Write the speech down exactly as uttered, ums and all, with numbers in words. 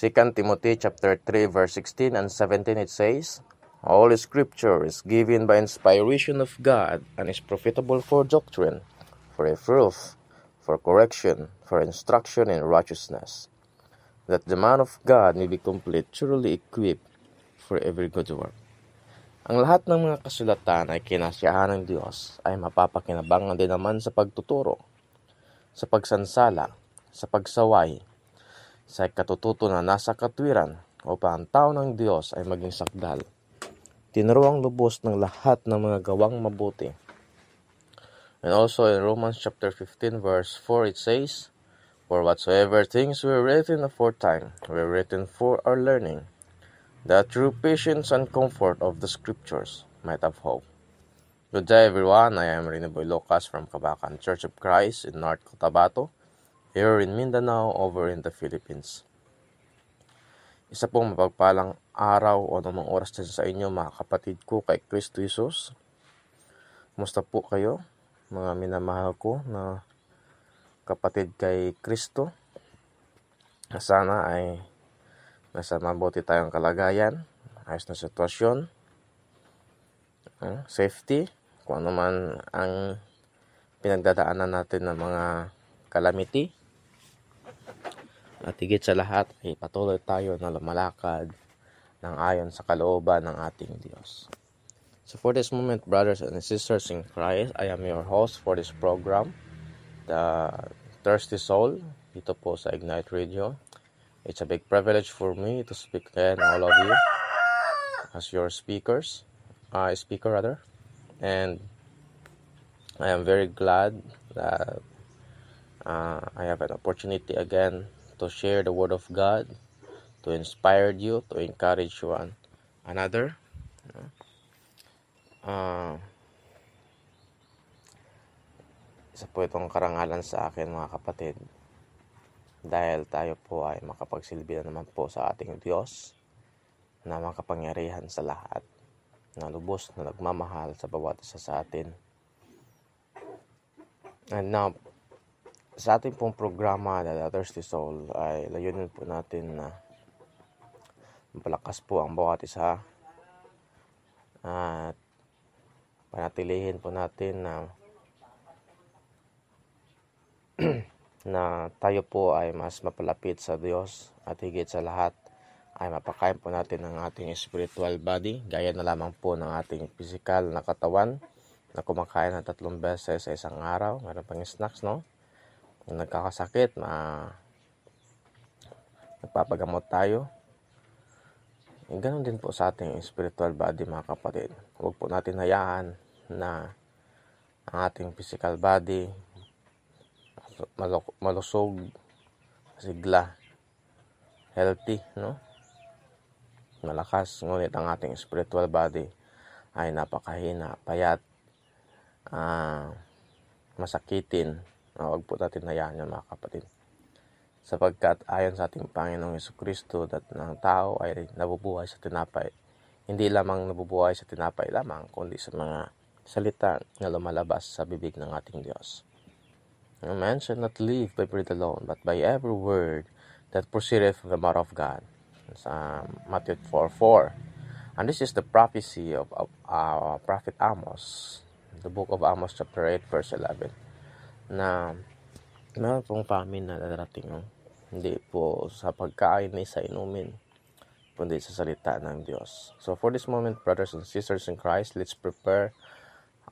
Second Timothy chapter three verse sixteen and seventeen, it says, "All Scripture is given by inspiration of God and is profitable for doctrine, for reproof, for correction, for instruction in righteousness, that the man of God may be complete, thoroughly equipped for every good work." Ang lahat ng mga kasulatan ay kinasiyahan ng Diyos ay mapapakinabangan din naman sa pagtuturo, sa pagsansala, sa pagsaway, sa katututo na nasa katwiran upang ang tao ng Diyos ay maging sakdal, tinuruang lubos ng lahat ng mga gawang mabuti. And also in Romans chapter fifteen verse four, it says, "For whatsoever things were written aforetime were written for our learning, that through patience and comfort of the Scriptures might have hope." Good day everyone, I am Rene Boy Lucas from Kabakan Church of Christ in North Cotabato, here in Mindanao, over in the Philippines. Isa pong mapagpalang araw o anumang oras din sa inyo mga kapatid ko kay Kristo Jesus. Kumusta po kayo, mga minamahal ko na kapatid kay Kristo? Sana ay nasa mabuti tayong kalagayan, ayos na sitwasyon, safety, kung ano man ang pinagdadaanan natin ng mga calamity. At higit sa lahat ay patuloy tayo na lumalakad ng ayon sa kalooban ng ating Diyos. So for this moment, brothers and sisters in Christ, I am your host for this program, The Thirsty Soul, dito po sa Ignite Radio. It's a big privilege for me to speak again all of you as your speakers, uh, speaker rather. And I am very glad that uh, I have an opportunity again to share the Word of God, to inspire you, to encourage one another. Uh, isa po itong karangalan sa akin mga kapatid, dahil tayo po ay makapagsilbi na naman po sa ating Diyos na makapangyarihan sa lahat, na lubos na nagmamahal sa bawat isa sa atin. And now, sa ating pong programa na The Thirsty Soul ay layunin po natin na mapalakas po ang bawat isa at panatilihin po natin na na tayo po ay mas mapalapit sa Diyos at higit sa lahat ay mapakain po natin ang ating spiritual body, gaya na lamang po ng ating physical na katawan na kumakain ng tatlong beses sa isang araw. Meron pang snacks, no? Kung nagkakasakit, ma nagpapagamot tayo. E, ganun din po sa ating spiritual body mga kapatid. Huwag po natin hayaan na ang ating physical body malusog, sigla, healthy, no? Malakas, ngunit ang ating spiritual body ay napakahina, payat, uh, masakitin. Huwag po natin hayaan yan mga kapatid. Sapagkat ayon sa ating Panginoong Jesucristo, that ng tao ay nabubuhay sa tinapay. Hindi lamang nabubuhay sa tinapay lamang, kundi sa mga salita na lumalabas sa bibig ng ating Diyos. No man shall not live by bread alone, but by every word that proceedeth from the mouth of God. Sa Matthew four four. And this is the prophecy of, of uh, Prophet Amos, the book of Amos chapter eight verse eleven. Na meron pong famine na darating, no? Hindi po sa pagkain ni sa inumin, kundi sa salita ng Diyos. So for this moment, brothers and sisters in Christ, let's prepare